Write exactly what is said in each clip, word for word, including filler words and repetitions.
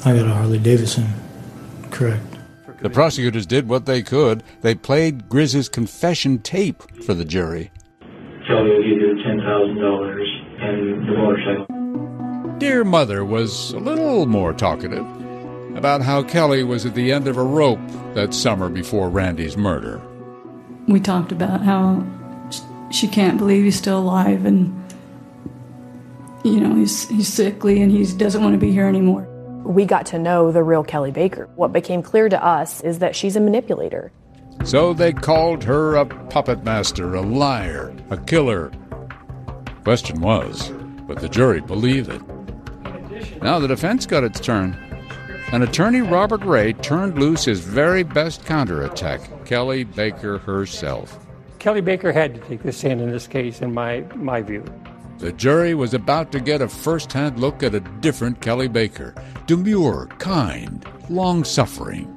I got a Harley Davidson. Correct. The prosecutors did what they could. They played Grizz's confession tape for the jury. Kelly will give you ten thousand dollars and the motorcycle. Dear Mother was a little more talkative about how Kelly was at the end of a rope that summer before Randy's murder. We talked about how she can't believe he's still alive, and, you know, he's, he's sickly and he doesn't want to be here anymore. We got to know the real Kelly Baker. What became clear to us is that she's a manipulator. So they called her a puppet master, a liar, a killer. Question was, but the jury believed it. Now the defense got its turn. And attorney Robert Ray turned loose his very best counterattack, Kelly Baker herself. Kelly Baker had to take the stand in this case, in my, my view. The jury was about to get a first-hand look at a different Kelly Baker. Demure, kind, long-suffering.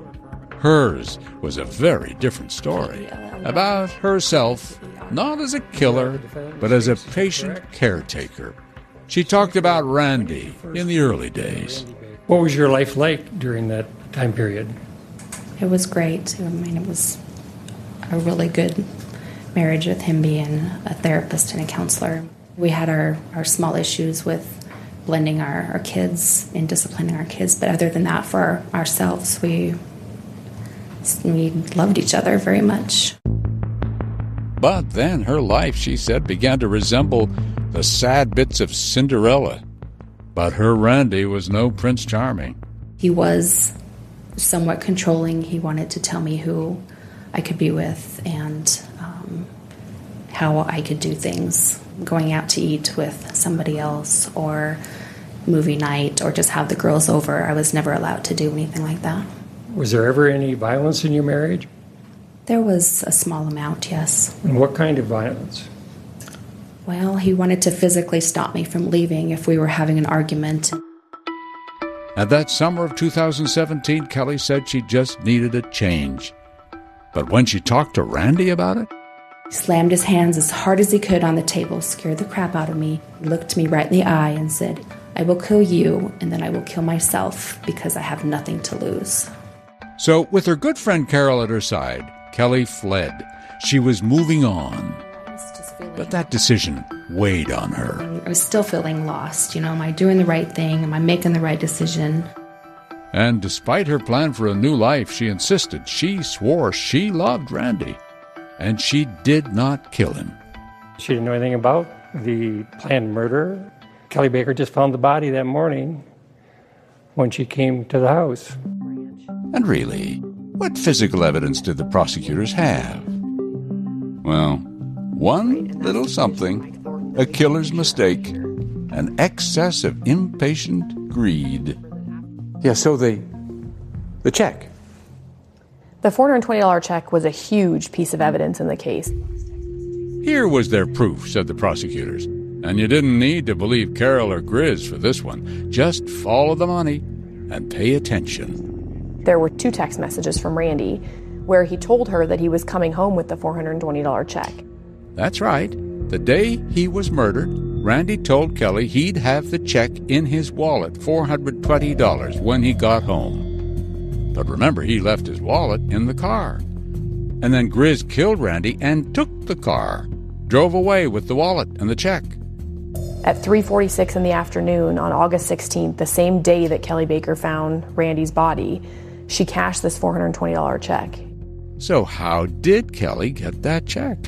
Hers was a very different story. About herself, not as a killer, but as a patient caretaker. She talked about Randy in the early days. What was your life like during that time period? It was great. I mean, it was a really good marriage with him being a therapist and a counselor. We had our, our small issues with blending our, our kids and disciplining our kids, but other than that, for ourselves, we we loved each other very much. But then her life, she said, began to resemble the sad bits of Cinderella. But her Randy was no Prince Charming. He was somewhat controlling. He wanted to tell me who I could be with and um, how I could do things. Going out to eat with somebody else, or movie night, or just have the girls over. I was never allowed to do anything like that. Was there ever any violence in your marriage? There was a small amount, yes. And what kind of violence? Well, he wanted to physically stop me from leaving if we were having an argument. And that summer of two thousand seventeen, Kelly said she just needed a change. But when she talked to Randy about it, he slammed his hands as hard as he could on the table, scared the crap out of me, looked me right in the eye and said, "I will kill you, and then I will kill myself because I have nothing to lose." So with her good friend Carol at her side, Kelly fled. She was moving on. But that decision weighed on her. I was still feeling lost. You know, am I doing the right thing? Am I making the right decision? And despite her plan for a new life, she insisted, she swore she loved Randy. And she did not kill him. She didn't know anything about the planned murder. Kelly Baker just found the body that morning when she came to the house. And really, what physical evidence did the prosecutors have? Well, one little something, a killer's mistake, an excess of impatient greed. Yeah, so the, the check. The four hundred twenty dollars check was a huge piece of evidence in the case. Here was their proof, said the prosecutors. And you didn't need to believe Carol or Grizz for this one. Just follow the money and pay attention. There were two text messages from Randy where he told her that he was coming home with the four hundred twenty dollars check. That's right. The day he was murdered, Randy told Kelly he'd have the check in his wallet, four hundred twenty dollars, when he got home. But remember, he left his wallet in the car. And then Grizz killed Randy and took the car, drove away with the wallet and the check. At three forty-six in the afternoon on August sixteenth, the same day that Kelly Baker found Randy's body, she cashed this four hundred twenty dollars check. So how did Kelly get that check?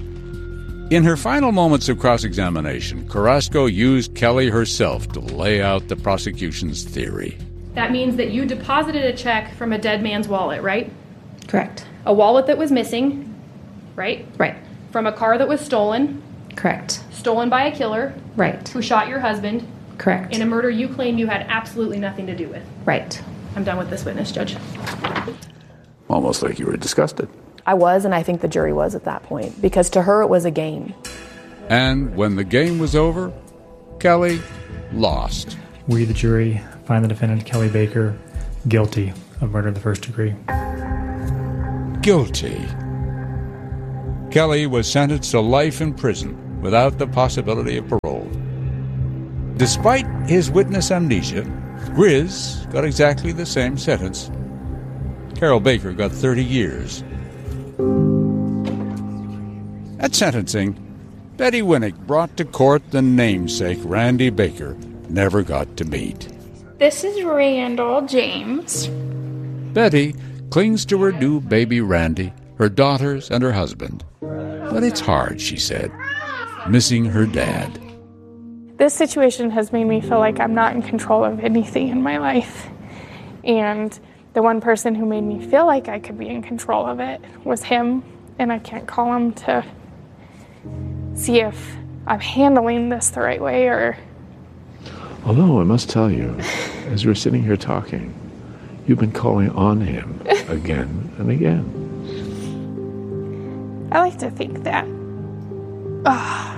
In her final moments of cross-examination, Carrasco used Kelly herself to lay out the prosecution's theory. That means that you deposited a check from a dead man's wallet, right? Correct. A wallet that was missing, right? Right. From a car that was stolen. Correct. Stolen by a killer. Right. Who shot your husband. Correct. In a murder you claim you had absolutely nothing to do with. Right. I'm done with this witness, Judge. Almost like you were disgusted. I was, and I think the jury was at that point, because to her it was a game. And when the game was over, Kelly lost. We, the jury, find the defendant, Kelly Baker, guilty of murder in the first degree. Guilty. Kelly was sentenced to life in prison without the possibility of parole. Despite his witness amnesia, Grizz got exactly the same sentence. Carol Baker got thirty years. At sentencing, Betty Winnick brought to court the namesake Randy Baker never got to meet. This is Randall James. Betty clings to her new baby Randy, her daughters, and her husband. But it's hard, she said, missing her dad. This situation has made me feel like I'm not in control of anything in my life. And the one person who made me feel like I could be in control of it was him. And I can't call him to see if I'm handling this the right way or... Although I must tell you, as we're sitting here talking, you've been calling on him again and again. I like to think that. Ugh.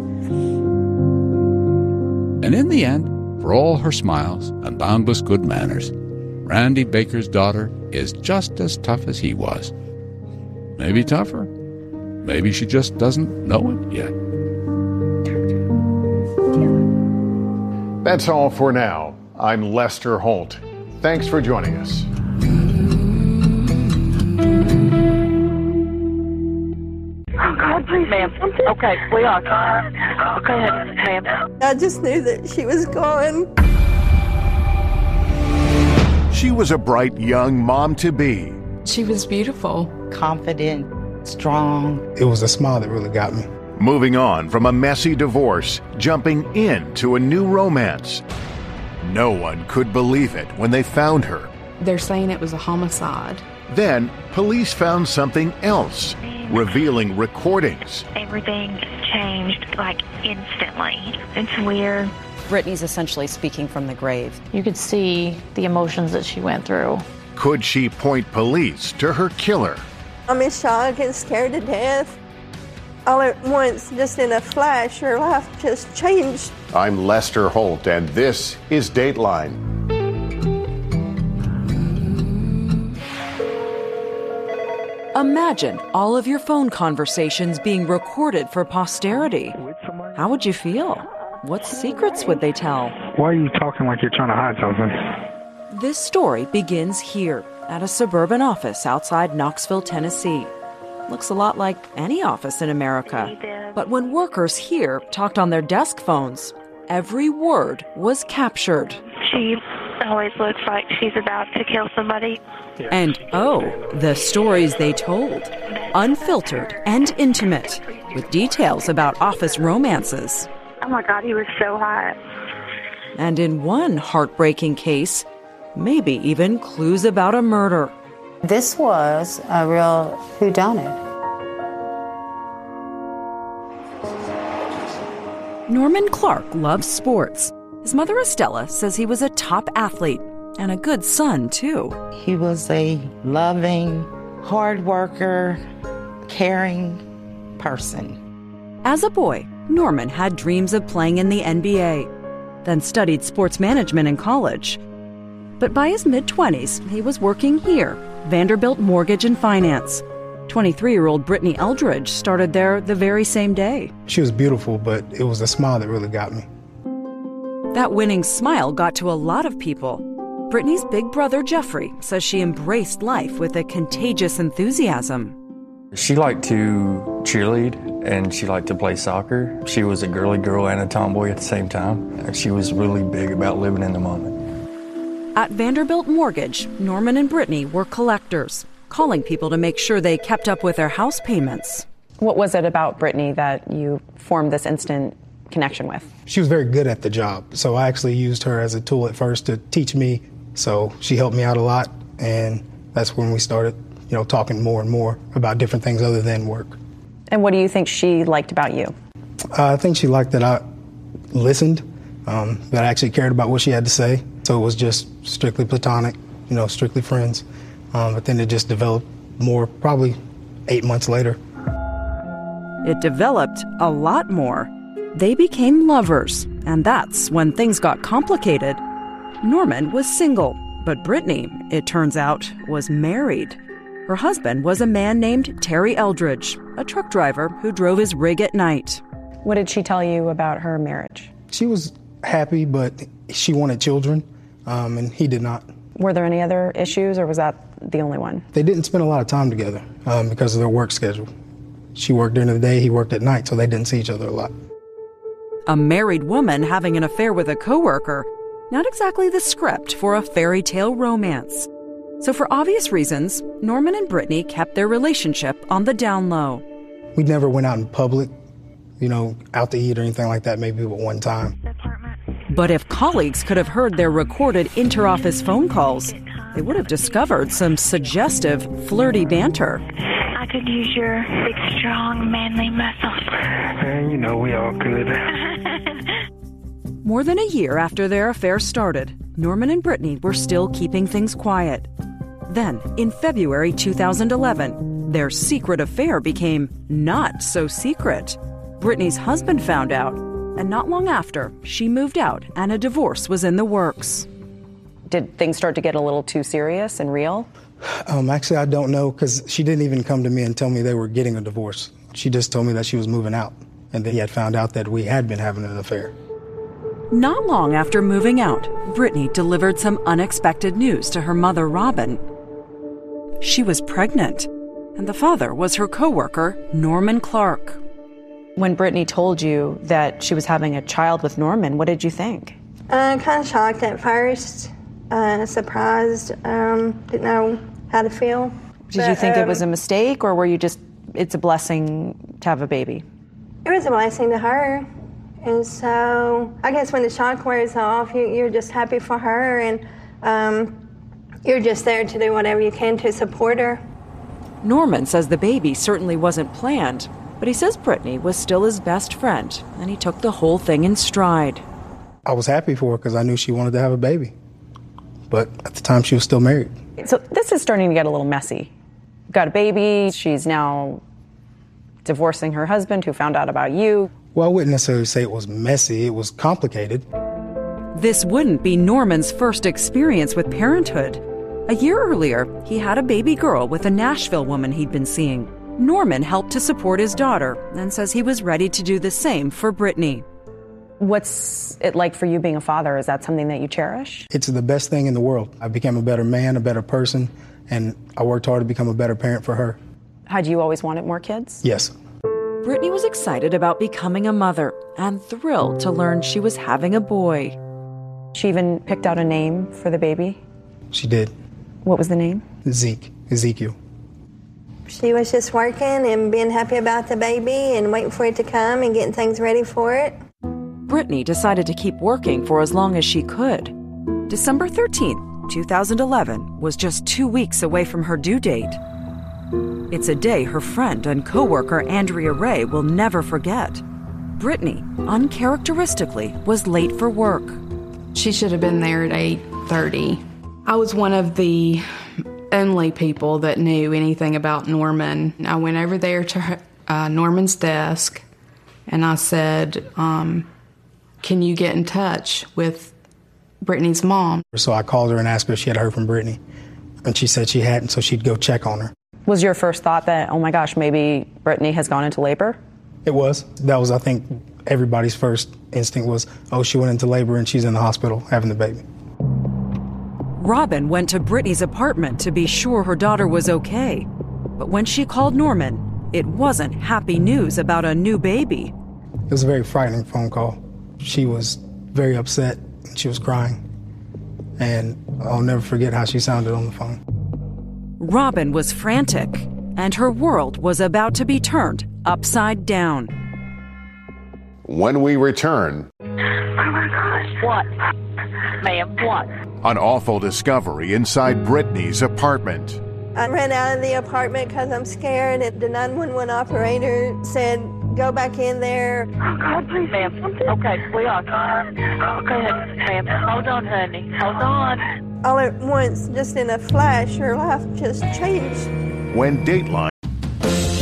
And in the end, for all her smiles and boundless good manners, Randy Baker's daughter is just as tough as he was. Maybe tougher. Maybe she just doesn't know it yet. That's all for now. I'm Lester Holt. Thanks for joining us. Oh, God, please, ma'am. Okay, we are. Okay, ma'am. I just knew that she was gone. She was a bright young mom-to-be. She was beautiful, confident, strong. It was a smile that really got me. Moving on from a messy divorce, jumping into a new romance. No one could believe it when they found her. They're saying it was a homicide. Then, police found something else, revealing recordings. Everything changed, like, instantly. It's weird. Brittany's essentially speaking from the grave. You could see the emotions that she went through. Could she point police to her killer? I'm in shock and scared to death. All at once, just in a flash, her life just changed. I'm Lester Holt, and this is Dateline. Imagine all of your phone conversations being recorded for posterity. How would you feel? What secrets would they tell? Why are you talking like you're trying to hide something? This story begins here, at a suburban office outside Knoxville, Tennessee. Looks a lot like any office in America. But when workers here talked on their desk phones, every word was captured. She always looks like she's about to kill somebody. And oh, the stories they told. Unfiltered and intimate, with details about office romances. Oh my God, he was so hot. And in one heartbreaking case, maybe even clues about a murder. This was a real whodunit. Norman Clark loves sports. His mother Estella says he was a top athlete and a good son, too. He was a loving, hard worker, caring person. As a boy, Norman had dreams of playing in the N B A, then studied sports management in college. But by his mid-twenties, he was working here, Vanderbilt Mortgage and Finance. twenty-three-year-old Brittany Eldridge started there the very same day. She was beautiful, but it was the smile that really got me. That winning smile got to a lot of people. Brittany's big brother, Jeffrey, says she embraced life with a contagious enthusiasm. She liked to cheerlead, and she liked to play soccer. She was a girly girl and a tomboy at the same time. And she was really big about living in the moment. At Vanderbilt Mortgage, Norman and Brittany were collectors, calling people to make sure they kept up with their house payments. What was it about Brittany that you formed this instant connection with? She was very good at the job, so I actually used her as a tool at first to teach me. So she helped me out a lot, and that's when we started, you know, talking more and more about different things other than work. And what do you think she liked about you? Uh, I think she liked that I listened, um, that I actually cared about what she had to say. So it was just strictly platonic, you know, strictly friends. Um, but then it just developed more, probably eight months later. It developed a lot more. They became lovers, and that's when things got complicated. Norman was single, but Brittany, it turns out, was married. Her husband was a man named Terry Eldridge, a truck driver who drove his rig at night. What did she tell you about her marriage? She was happy, but she wanted children, um, and he did not. Were there any other issues, or was that the only one? They didn't spend a lot of time together um, because of their work schedule. She worked during the day, he worked at night, so they didn't see each other a lot. A married woman having an affair with a coworker, not exactly the script for a fairy tale romance. So for obvious reasons, Norman and Brittany kept their relationship on the down low. We never went out in public, you know, out to eat or anything like that, maybe but one time. But if colleagues could have heard their recorded inter-office phone calls, they would have discovered some suggestive, flirty banter. I could use your big, strong, manly muscles. And you know, we all could. More than a year after their affair started, Norman and Brittany were still keeping things quiet. Then, in February two thousand eleven, their secret affair became not so secret. Brittany's husband found out, and not long after, she moved out and a divorce was in the works. Did things start to get a little too serious and real? Um, actually, I don't know, because she didn't even come to me and tell me they were getting a divorce. She just told me that she was moving out, and that he had found out that we had been having an affair. Not long after moving out, Brittany delivered some unexpected news to her mother, Robin. She was pregnant, and the father was her coworker, Norman Clark. When Brittany told you that she was having a child with Norman, what did you think? Uh, kind of shocked at first, uh, surprised, um, didn't know how to feel. Did but, you think um, it was a mistake, or were you just, it's a blessing to have a baby? It was a blessing to her. And so I guess when the shock wears off, you, you're just happy for her, and um, you're just there to do whatever you can to support her. Norman says the baby certainly wasn't planned, but he says Brittany was still his best friend, and he took the whole thing in stride. I was happy for her because I knew she wanted to have a baby. But at the time, she was still married. So this is starting to get a little messy. Got a baby, she's now divorcing her husband who found out about you. Well, I wouldn't necessarily say it was messy. It was complicated. This wouldn't be Norman's first experience with parenthood. A year earlier, he had a baby girl with a Nashville woman he'd been seeing. Norman helped to support his daughter and says he was ready to do the same for Brittany. What's it like for you being a father? Is that something that you cherish? It's the best thing in the world. I became a better man, a better person, and I worked hard to become a better parent for her. Had you always wanted more kids? Yes. Brittany was excited about becoming a mother and thrilled to learn she was having a boy. She even picked out a name for the baby? She did. What was the name? Zeke. Ezekiel. She was just working and being happy about the baby and waiting for it to come and getting things ready for it. Brittany decided to keep working for as long as she could. December thirteenth, two thousand eleven was just two weeks away from her due date. It's a day her friend and coworker Andrea Ray will never forget. Brittany, uncharacteristically, was late for work. She should have been there at eight thirty. I was one of the only people that knew anything about Norman. I went over there to her, uh, Norman's desk, and I said, um, can you get in touch with Brittany's mom? So I called her and asked her if she had heard from Brittany, and she said she hadn't, so she'd go check on her. Was your first thought that, oh my gosh, maybe Brittany has gone into labor? It was. That was, I think, everybody's first instinct was, oh, she went into labor and she's in the hospital having the baby. Robin went to Brittany's apartment to be sure her daughter was okay. But when she called Norman, it wasn't happy news about a new baby. It was a very frightening phone call. She was very upset. She was crying. And I'll never forget how she sounded on the phone. Robin was frantic, and her world was about to be turned upside down. When we return... Oh my gosh. What? Ma'am, what? An awful discovery inside Brittany's apartment. I ran out of the apartment because I'm scared. The nine one one operator said, go back in there. Oh, God, please, ma'am. Okay, we are. Okay, ma'am. Hold on, honey. Hold on. All at once, just in a flash, her life just changed. When Dateline